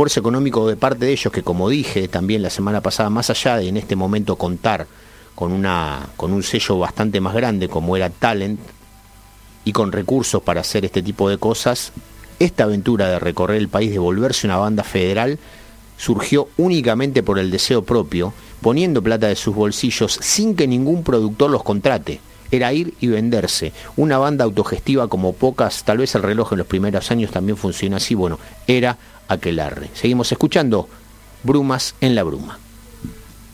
esfuerzo económico de parte de ellos, que como dije también la semana pasada, más allá de en este momento contar con un sello bastante más grande como era Talent y con recursos para hacer este tipo de cosas, esta aventura de recorrer el país, de volverse una banda federal, surgió únicamente por el deseo propio, poniendo plata de sus bolsillos sin que ningún productor los contrate. Era ir y venderse. Una banda autogestiva como pocas, tal vez el reloj en los primeros años también funciona así. Bueno, era Aquelarre. Seguimos escuchando Brumas en la Bruma.